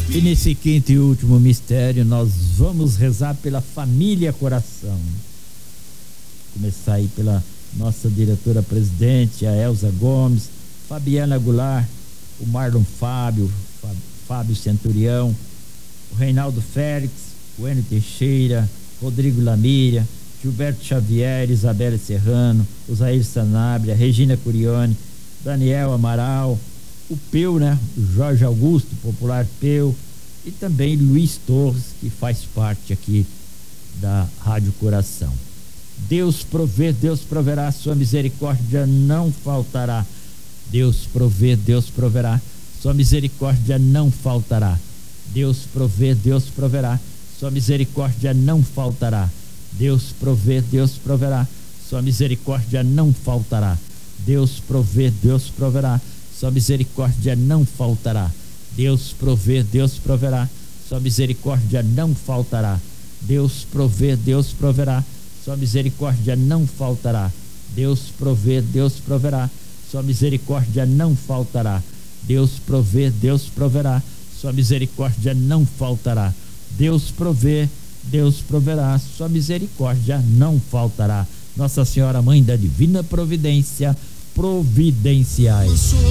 E nesse quinto e último mistério, nós vamos rezar pela família Coração. Começar aí pela nossa diretora-presidente, a Elza Gomes, Fabiana Goulart, o Marlon Fábio Centurião, o Reinaldo Félix, o Enio Teixeira, Rodrigo Lamíria, Gilberto Xavier, Isabela Serrano, o Zair Sanabria, Regina Curione, Daniel Amaral, o Peu, né? O Jorge Augusto, popular Peu, e também Luiz Torres, que faz parte aqui da Rádio Coração. Deus provê, Deus proverá, sua misericórdia não faltará. Deus provê, Deus proverá, sua misericórdia não faltará. Deus provê, Deus proverá, sua misericórdia não faltará. Deus provê, Deus proverá, sua misericórdia não faltará. Deus provê, Deus proverá, sua misericórdia não faltará. Deus provê, Deus proverá, sua misericórdia não faltará. Deus provê, Deus proverá, sua misericórdia não faltará. Deus provê, Deus proverá, sua misericórdia não faltará. Deus provê, Deus proverá, sua misericórdia não faltará. Deus provê, Deus proverá, sua misericórdia não faltará. Nossa Senhora, Mãe da Divina Providência, providenciai.